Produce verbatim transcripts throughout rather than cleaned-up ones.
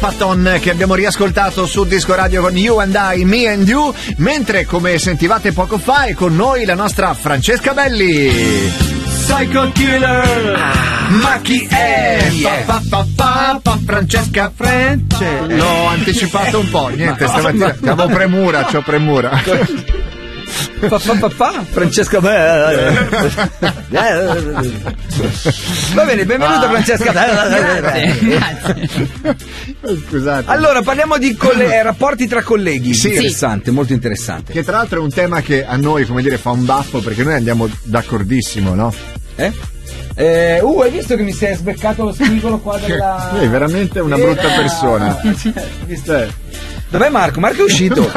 Patton che abbiamo riascoltato su Disco Radio con You and I, Me and You, mentre come sentivate poco fa è con noi la nostra Francesca Belli. Psycho Killer, ah, ma chi è? Yeah. Pa, pa, pa, pa, Francesca France. L'ho anticipato un po', niente, stamattina avevo premura, c'ho premura. Pa, pa, pa, pa. Francesca Va bene, benvenuta ah. Francesca. Grazie, grazie. Scusate. Allora parliamo di coll- rapporti tra colleghi. Sì. Interessante, molto interessante. Che tra l'altro è un tema che a noi, come dire, fa un baffo perché noi andiamo d'accordissimo, no? Eh? Eh, uh, hai visto che mi sei sbeccato lo spigolo qua della... Sei veramente una brutta persona. Visto? Dov'è Marco? Marco è uscito.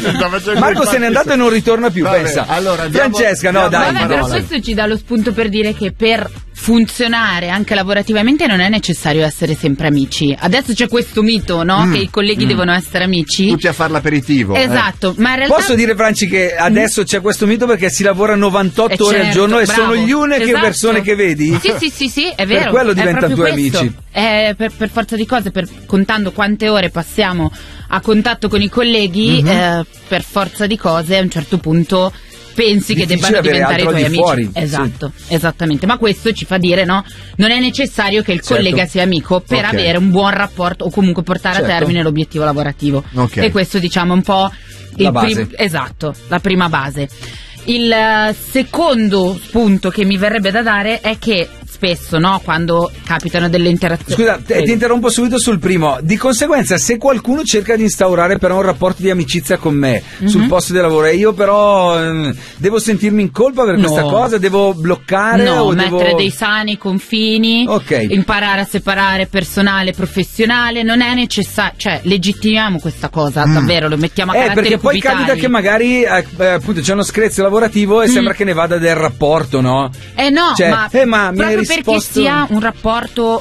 Marco se n'è andato e non ritorna più. Vabbè, pensa. allora, andiamo, Francesca, no, andiamo dai. Vabbè, però questo ci dà lo spunto per dire che per funzionare anche lavorativamente non è necessario essere sempre amici. Adesso c'è questo mito, no? Mm, che i colleghi mm. devono essere amici. Tutti a fare l'aperitivo. Esatto, eh. ma in realtà... Posso dire, Franci, che adesso mm. c'è questo mito perché si lavora novantotto eh ore certo, al giorno e bravo, sono gli uniche esatto. persone che vedi? Sì, sì, sì, sì, è vero. Per quello diventano tuoi questo. amici. Eh, per, per forza di cose, per, contando quante ore passiamo a contatto con i colleghi, mm-hmm. eh, per forza di cose a un certo punto pensi che debbano diventare i tuoi amici. Fuori. Esatto, sì. Esattamente. Ma questo ci fa dire, no? Non è necessario che il certo. collega sia amico per okay. avere un buon rapporto o comunque portare certo. a termine l'obiettivo lavorativo. Okay. E questo, diciamo, è un po' il la base. Prim- esatto, la prima base. Il uh, secondo punto che mi verrebbe da dare è che spesso, no, quando capitano delle interazioni... Scusa, ti interrompo subito sul primo. Di conseguenza, se qualcuno cerca di instaurare però un rapporto di amicizia con me mm-hmm. sul posto di lavoro e io però eh, devo sentirmi in colpa per no. questa cosa, devo bloccare no, o mettere devo... dei sani confini, okay. imparare a separare personale e professionale, non è necessario, cioè legittimiamo questa cosa, mm. davvero, lo mettiamo a eh, caratteri perché poi cubitali. capita che magari eh, appunto c'è uno screzio lavorativo e mm. sembra che ne vada del rapporto, no? Eh no, cioè, ma, eh, ma mi proprio hai perché risposto... sia un rapporto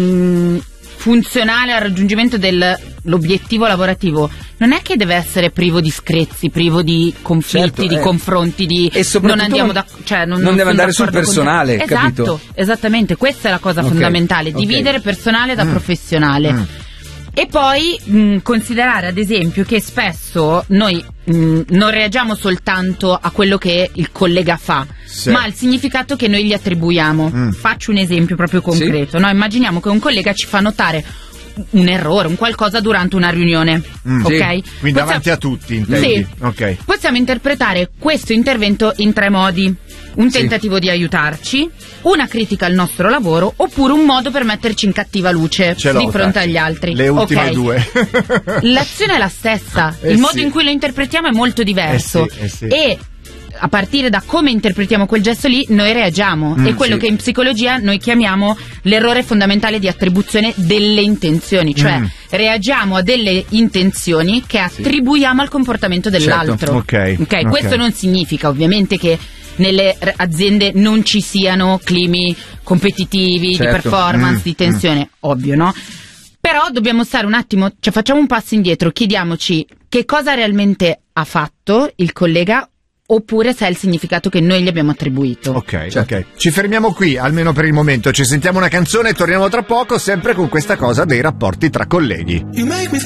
mh, funzionale al raggiungimento dell'obiettivo lavorativo, non è che deve essere privo di screzi, privo di conflitti, certo, di eh. confronti, di e non andiamo da, cioè non, non non deve andare sul personale, esatto, capito? Esattamente, questa è la cosa okay. fondamentale, okay. dividere personale da mm. professionale. Mm. E poi mh, considerare ad esempio che spesso noi mh, non reagiamo soltanto a quello che il collega fa, sì. ma al significato che noi gli attribuiamo. Mm. Faccio un esempio proprio concreto. Sì. No? Immaginiamo che un collega ci fa notare un errore, un qualcosa durante una riunione, mm, ok? Sì. Quindi Possiamo... davanti a tutti, intendi? Sì. Okay. Possiamo interpretare questo intervento in tre modi. Un tentativo sì. di aiutarci, una critica al nostro lavoro, oppure un modo per metterci in cattiva luce di fronte agli altri. Le ultime okay. due. L'azione è la stessa, eh il sì. modo in cui lo interpretiamo è molto diverso. Eh sì, eh sì. E a partire da come interpretiamo quel gesto lì noi reagiamo. Mm, è quello sì. che in psicologia noi chiamiamo l'errore fondamentale di attribuzione delle intenzioni, cioè mm. reagiamo a delle intenzioni che attribuiamo sì. al comportamento dell'altro. Certo. Okay. Okay? ok, questo non significa ovviamente che nelle aziende non ci siano climi competitivi, certo. di performance, mm. di tensione, mm. ovvio, no? Però dobbiamo stare un attimo, cioè facciamo un passo indietro, chiediamoci che cosa realmente ha fatto il collega, oppure se è il significato che noi gli abbiamo attribuito. Ok, certo. ok. Ci fermiamo qui, almeno per il momento. Ci sentiamo una canzone e torniamo tra poco, sempre con questa cosa dei rapporti tra colleghi.